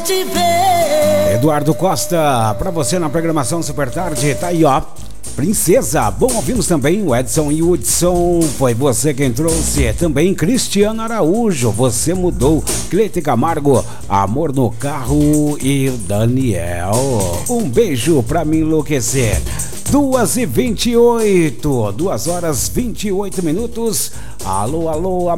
te ver. Eduardo Costa, pra você na programação Super Tarde, tá aí ó, Princesa. Bom, ouvimos também o Edson e o Hudson, foi você quem trouxe. Também Cristiano Araújo, Você Mudou. Cleite Camargo, Amor no Carro. E o Daniel, Um Beijo Pra Me Enlouquecer. 2h28, 2h28. Alô,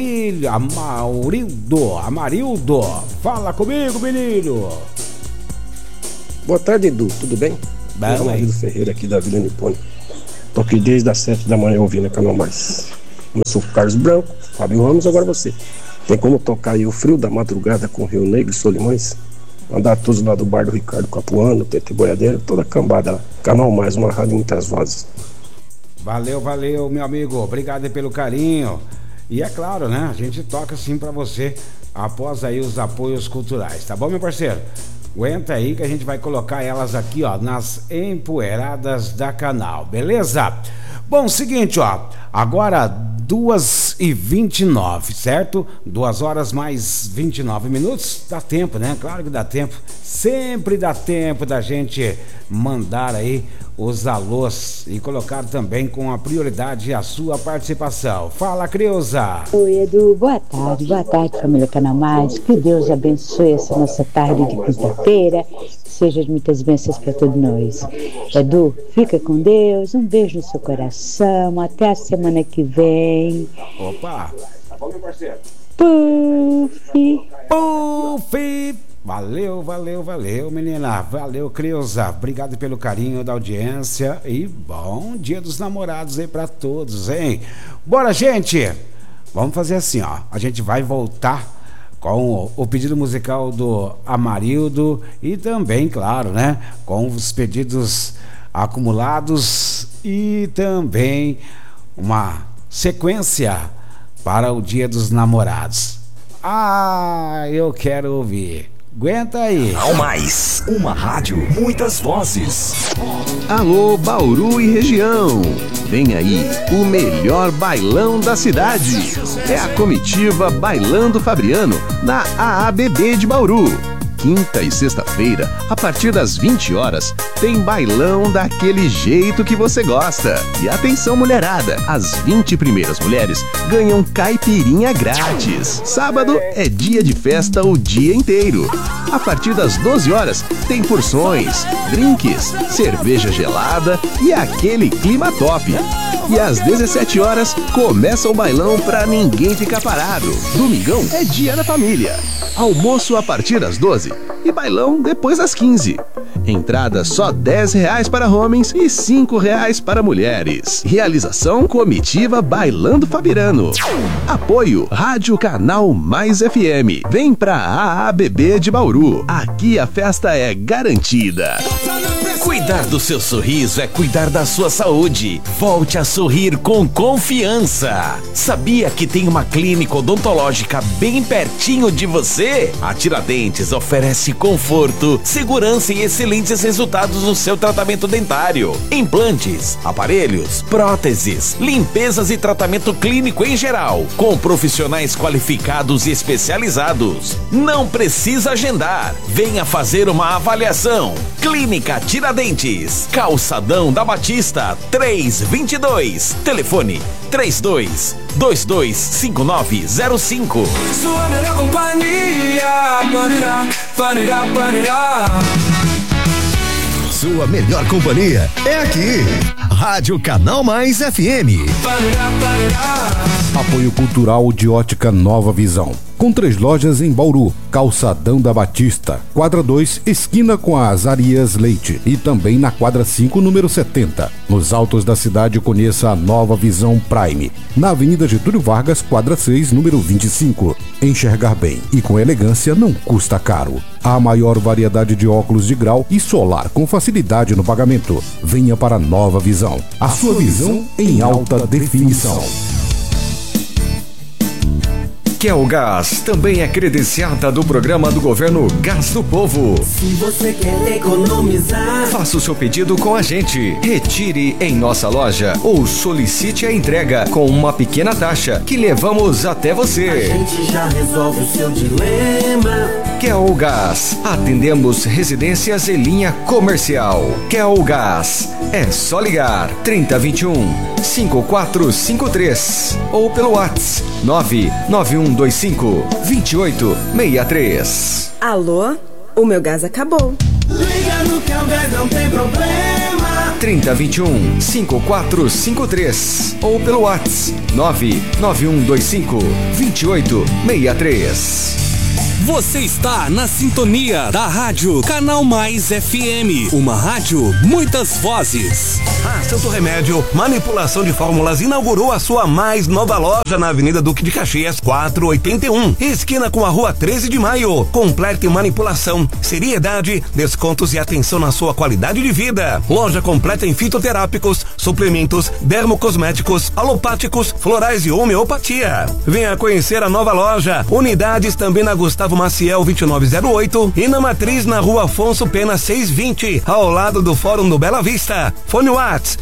Amarildo, fala comigo, menino. Boa tarde, Edu, tudo bem? Bem, Amarildo Ferreira aqui da Vila Nipone. Tô aqui desde as 7 da manhã ouvindo a Canal Mais. Eu sou o Carlos Branco, Fábio Ramos, agora você. Tem como tocar aí o Frio da Madrugada com Rio Negro e Solimões? Mandar todos lá do bar do Ricardo Capuano, TT Boiadeiro, toda a cambada lá. Canal Mais, uma rádio em muitas vozes. Valeu, meu amigo. Obrigado aí pelo carinho. E é claro, né? A gente toca assim pra você após aí os apoios culturais, tá bom, meu parceiro? Aguenta aí que a gente vai colocar elas aqui, ó, nas empoeiradas da Canal, beleza? Bom, seguinte, ó, agora 2h29, certo? 2h mais 29 minutos, dá tempo, né? Claro que dá tempo, sempre dá tempo da gente mandar aí os alôs e colocar também com a prioridade a sua participação. Fala, Creuza! Oi, Edu, boa tarde, família Canal Mais, que Deus abençoe essa nossa tarde de quinta-feira, seja de muitas bênçãos para todos nós. Edu, fica com Deus, um beijo no seu coração, até a semana que vem. Opa! Tá bom, meu parceiro? Puff! Valeu, menina. Valeu, Creuza. Obrigado pelo carinho da audiência e bom Dia dos Namorados aí pra todos, hein? Bora, gente! Vamos fazer assim, ó. A gente vai voltar com o pedido musical do Amarildo e também, claro, né? Com os pedidos acumulados e também uma sequência para o Dia dos Namorados. Ah, eu quero ouvir. Aguenta aí. Ao Mais, uma rádio, muitas vozes. Alô, Bauru e região. Vem aí o melhor bailão da cidade. É a comitiva Bailando Fabriano, na AABB de Bauru. Quinta e sexta-feira, a partir das 20 horas, tem bailão daquele jeito que você gosta. E atenção, mulherada, as 20 primeiras mulheres ganham caipirinha grátis. Sábado é dia de festa o dia inteiro. A partir das 12 horas, tem porções, drinks, cerveja gelada e aquele clima top. E às 17 horas, começa o bailão pra ninguém ficar parado. Domingão é dia da família. Almoço a partir das 12 e bailão depois das 15. Entrada só R$10 para homens e R$5 para mulheres. Realização Comitiva Bailando Fabiano. Apoio Rádio Canal Mais FM. Vem pra AABB de Bauru. Aqui a festa é garantida. Cuidar do seu sorriso é cuidar da sua saúde. Volte a sorrir com confiança. Sabia que tem uma clínica odontológica bem pertinho de você? A Tiradentes oferece conforto, segurança e excelentes resultados no seu tratamento dentário. Implantes, aparelhos, próteses, limpezas e tratamento clínico em geral, com profissionais qualificados e especializados. Não precisa agendar. Venha fazer uma avaliação. Clínica Tiradentes, Calçadão da Batista, 322. Telefone 32225905. Sua melhor companhia, Sua melhor companhia é aqui. Rádio Canal Mais FM. Apoio Cultural de Ótica Nova Visão. Com 3 lojas em Bauru, Calçadão da Batista, quadra 2, esquina com a Azarias Leite e também na quadra 5, número 70. Nos altos da cidade, conheça a Nova Visão Prime, na Avenida Getúlio Vargas, quadra 6, número 25. Enxergar bem e com elegância não custa caro. A maior variedade de óculos de grau e solar com facilidade no pagamento. Venha para a Nova Visão, a sua visão em alta definição. Kelgás também é credenciada do programa do governo Gás do Povo. Se você quer economizar, faça o seu pedido com a gente. Retire em nossa loja ou solicite a entrega com uma pequena taxa que levamos até você. A gente já resolve o seu dilema. Kelgás, atendemos residências e linha comercial. Kelgás, é só ligar 3021-5453 ou pelo WhatsApp 99125-2863. Alô? O meu gás acabou. Liga no Kelgás, não tem problema. 3021-5453 ou pelo WhatsApp 99125-2863. Você está na sintonia da Rádio Canal Mais FM, uma rádio muitas vozes. A Santo Remédio Manipulação de Fórmulas inaugurou a sua mais nova loja na Avenida Duque de Caxias, 481, esquina com a Rua 13 de Maio. Completa em manipulação, seriedade, descontos e atenção na sua qualidade de vida. Loja completa em fitoterápicos, suplementos, dermocosméticos, alopáticos, florais e homeopatia. Venha conhecer a nova loja. Unidades também na Gustavo Maciel 2908 e na Matriz na Rua Afonso Pena 620, ao lado do Fórum do Bela Vista. Fone WhatsApp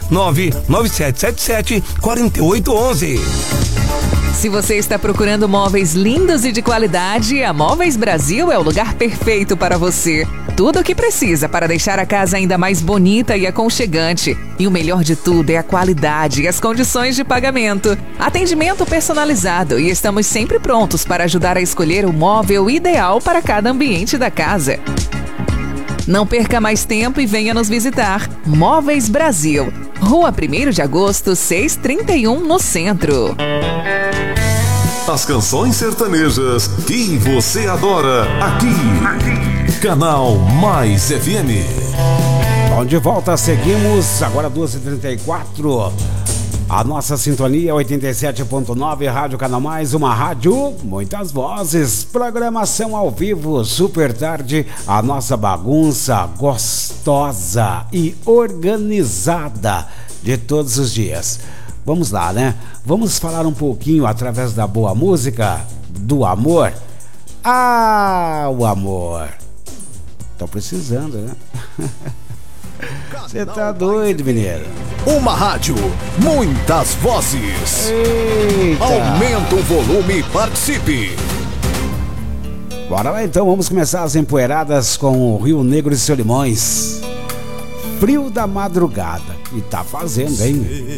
99777-4811. Se você está procurando móveis lindos e de qualidade, a Móveis Brasil é o lugar perfeito para você. Tudo o que precisa para deixar a casa ainda mais bonita e aconchegante. E o melhor de tudo é a qualidade e as condições de pagamento. Atendimento personalizado e estamos sempre prontos para ajudar a escolher o móvel ideal para cada ambiente da casa. Não perca mais tempo e venha nos visitar. Móveis Brasil, Rua 1º de Agosto, 631, no centro. As canções sertanejas que você adora, aqui. Canal Mais FM. Bom, de volta, seguimos, agora 2h34. A nossa sintonia 87.9, Rádio Canal Mais, uma rádio, muitas vozes, programação ao vivo, super tarde, a nossa bagunça gostosa e organizada de todos os dias. Vamos lá, né? Vamos falar um pouquinho, através da boa música, do amor. Ah, o amor. Tô precisando, né? Você tá doido, mineiro? Uma rádio, muitas vozes. Eita. Aumenta o volume e participe. Bora lá então, vamos começar as empoeiradas com o Rio Negro e Solimões. Frio da madrugada. E tá fazendo, hein?